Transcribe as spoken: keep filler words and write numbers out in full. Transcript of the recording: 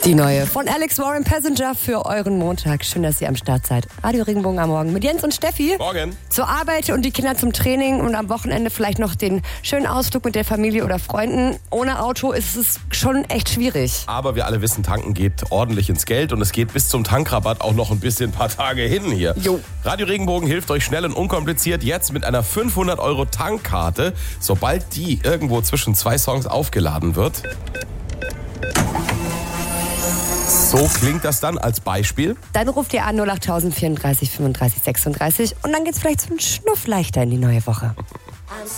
Die neue von Alex Warren, Passenger, für euren Montag. Schön, dass ihr am Start seid. Radio Regenbogen am Morgen mit Jens und Steffi. Morgen. Zur Arbeit und die Kinder zum Training und am Wochenende vielleicht noch den schönen Ausflug mit der Familie oder Freunden. Ohne Auto ist es schon echt schwierig. Aber wir alle wissen, tanken geht ordentlich ins Geld und es geht bis zum Tankrabatt auch noch ein bisschen ein paar Tage hin hier. Jo. Radio Regenbogen hilft euch schnell und unkompliziert jetzt mit einer fünfhundert Euro Tankkarte, sobald die irgendwo zwischen zwei Songs aufgeladen wird. So klingt das dann als Beispiel. Dann ruft ihr an null acht vierunddreißig fünfunddreißig sechsunddreißig und dann geht's vielleicht so einen Schnuff leichter in die neue Woche.